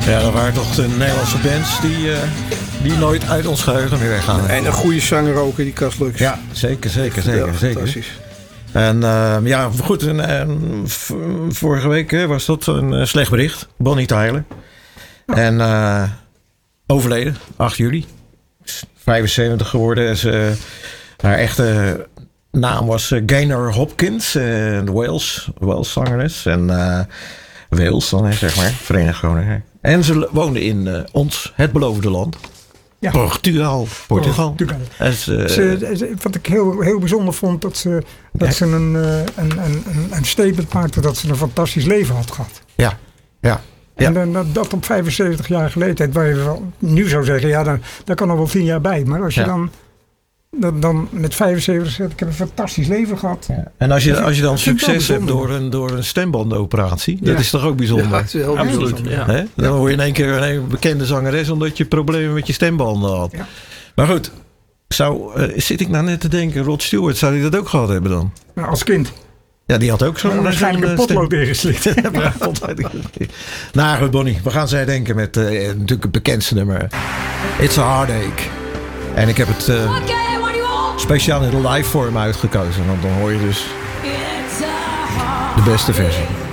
Ja, dat waren toch de Nederlandse bands die nooit uit ons geheugen meer weggaan. En een goede zanger ook in die Kastlux. Ja, zeker. Fantastisch. En goed, vorige week was dat een slecht bericht. Bonnie Tyler. Ja. En overleden, 8 juli. 75 geworden. Haar echte naam was Gaynor Hopkins. Wales zangeres. En Wales dan, zeg maar. Verenigd Groningen. En ze woonde in het beloofde land. Ja. Portugal. Wat ik heel bijzonder vond, dat ze een statement maakte dat ze een fantastisch leven had gehad. Ja. En dat op 75 jaar geleden, waar je wel nu zou zeggen, ja, daar kan er wel 10 jaar bij. Maar als je dan met 75 zegt, ik heb een fantastisch leven gehad. Ja. En als je dan succes hebt door een stembandoperatie, dat is toch ook bijzonder? Ja, dat is heel absoluut. Ja. Dan word je in één keer een bekende zangeres omdat je problemen met je stembanden had. Ja. Maar goed, zit ik nou net te denken, Rod Stewart, zou hij dat ook gehad hebben dan? Nou, als kind. Ja, die had ook zo'n... waarschijnlijk een potlood ingeslikt. Nou goed, Bonnie, we gaan zij denken met natuurlijk het bekendste nummer. It's a Heartache. En ik heb het speciaal in de live vorm uitgekozen. Want dan hoor je dus de beste versie.